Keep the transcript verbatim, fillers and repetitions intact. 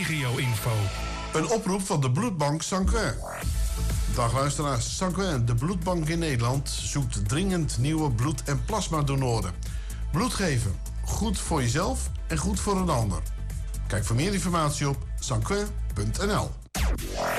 regio-info. Een oproep van de bloedbank Sanquin. Dag luisteraars, Sanquin, de bloedbank in Nederland, zoekt dringend nieuwe bloed- en plasmadonoren. Bloed geven, goed voor jezelf en goed voor een ander. Kijk voor meer informatie op sanquin punt n l.